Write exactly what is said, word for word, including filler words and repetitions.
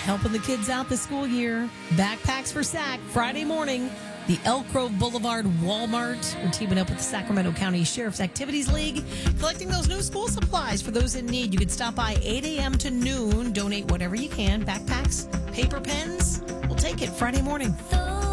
helping the kids out this school year. Backpacks for Sac, Friday morning. The Elk Grove Boulevard Walmart. We're teaming up with the Sacramento County Sheriff's Activities League, collecting those new school supplies for those in need. You can stop by eight a.m. to noon. Donate whatever you can. Backpacks, paper pens. We'll take it Friday morning.